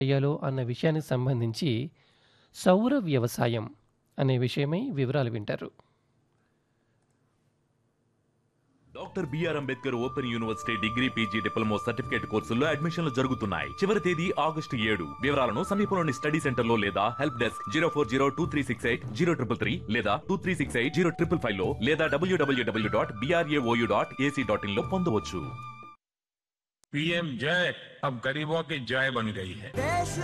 చేయాలో అన్న విషయానికి సంబంధించి సౌర వ్యవసాయం అనే విషయమై వివరాలు వింటారు. Doctor BR Ambedkar open university degree PG diploma certificate కోర్సుల్లో అడ్మిషన్లు జరుగుతున్నాయి. చివరి తేదీ August 7. వివరాలను సమీపంలోని స్టడీ సెంటర్ లో లేదా హెల్ప్ డెస్క్ 04023680333 లేదా 23680555 లో లేదా www.brao.ac.in లో పొందవచ్చు. पीएम जय अब गरीबों की जय बन गई है.